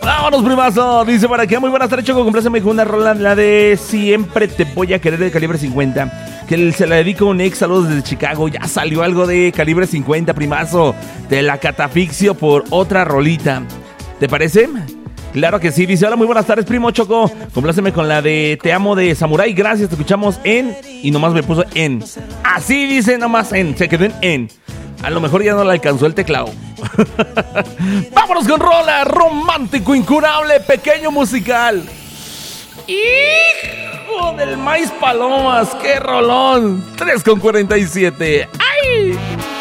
Vámonos, primazo. Dice para acá, muy buenas tardes, Choco. Compláceme con una rola, la de Siempre te voy a querer, de Calibre 50. Que se la dedico a un ex, saludos desde Chicago. Ya salió algo de Calibre 50, primazo. Te la catafixio por otra rolita. ¿Te parece? Claro que sí. Dice, hola, muy buenas tardes, primo Choco. Compláceme con la de Te amo de Samurai. Gracias, te escuchamos en... Y nomás me puso en. Así dice nomás en. Se quedó en. A lo mejor ya no le alcanzó el teclado. Vámonos con rola. Romántico, incurable, pequeño musical. ¡Hijo del maíz palomas! ¡Qué rolón! 3:47. ¡Ay!